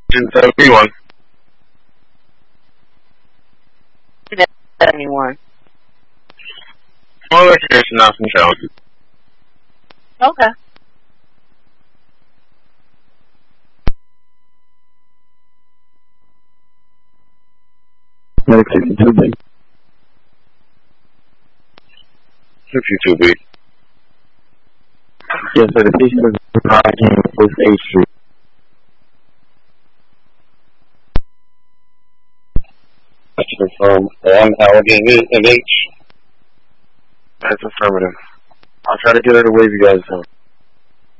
71. 71. Well, there's enough and challenges. Okay. Medic 62B. 62B. Yes, sir. The patient is came with H3. That's confirmed. 1 Allegheny and H. That's affirmative. I'll try to get her to wave you guys down.